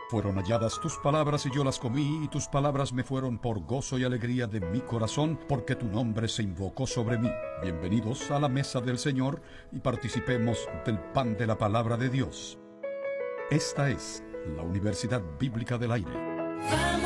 Fueron halladas tus palabras y yo las comí, y tus palabras me fueron por gozo y alegría de mi corazón, porque tu nombre se invocó sobre mí. Bienvenidos a la mesa del Señor y participemos del pan de la palabra de Dios. Esta es la Universidad Bíblica del Aire.